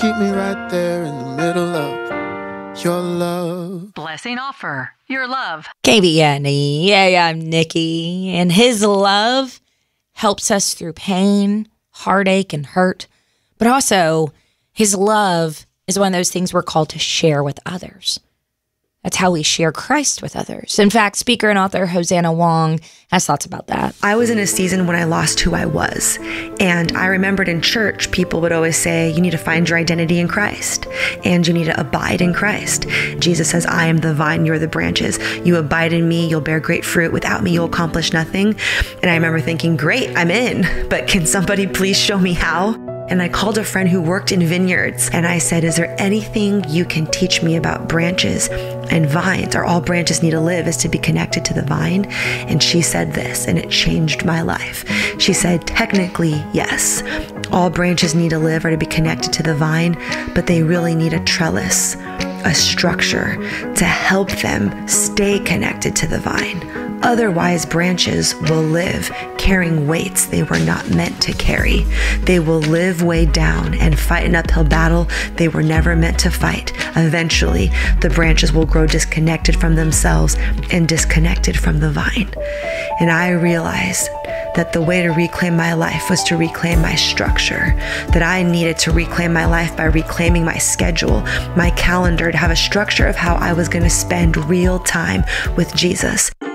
Keep me right there in the middle of your love. Blessing Offer, your love. KBNE. Yeah, I'm Nikki. And his love helps us through pain, heartache, and hurt. But also, his love is one of those things we're called to share with others. That's how we share Christ with others. In fact, speaker and author Hosanna Wong has thoughts about that. I was in a season when I lost who I was. And I remembered in church, people would always say, you need to find your identity in Christ and you need to abide in Christ. Jesus says, I am the vine, you're the branches. You abide in me, you'll bear great fruit. Without me, you'll accomplish nothing. And I remember thinking, great, I'm in, but can somebody please show me how? And I called a friend who worked in vineyards and I said, is there anything you can teach me about branches and vines? Or all branches need to live is to be connected to the vine. And she said this, and it changed my life. She said, technically, yes, all branches need to live or to be connected to the vine, but they really need a trellis, a structure to help them stay connected to the vine. Otherwise, branches will live carrying weights they were not meant to carry. They will live weighed down and fight an uphill battle they were never meant to fight. Eventually, the branches will grow disconnected from themselves and disconnected from the vine. And I realized that the way to reclaim my life was to reclaim my structure, that I needed to reclaim my life by reclaiming my schedule, my calendar, to have a structure of how I was going to spend real time with Jesus.